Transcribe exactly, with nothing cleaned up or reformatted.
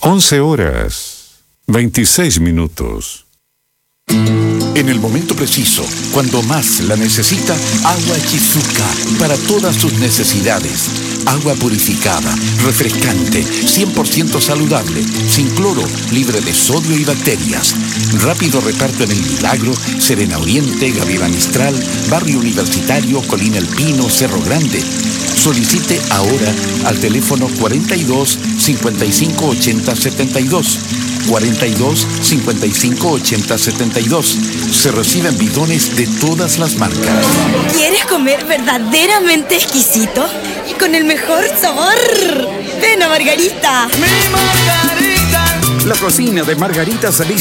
once horas, veintiséis minutos. En el momento preciso, cuando más la necesita, Agua Chizuka, para todas sus necesidades. Agua purificada, refrescante, cien por ciento saludable, sin cloro, libre de sodio y bacterias. Rápido reparto en El Milagro, Serena Oriente, Gabriela Mistral, Barrio Universitario, Colina El Pino, Cerro Grande. Solicite ahora al teléfono cuarenta y dos, cincuenta y cinco, ochenta, setenta y dos. cuarenta y dos, cincuenta y cinco, ochenta, setenta y dos. Se reciben bidones de todas las marcas. ¿Quieres comer verdaderamente exquisito y con el mejor sabor? ¡Ven a Margarita! ¡Mi Margarita! La cocina de Margarita Salí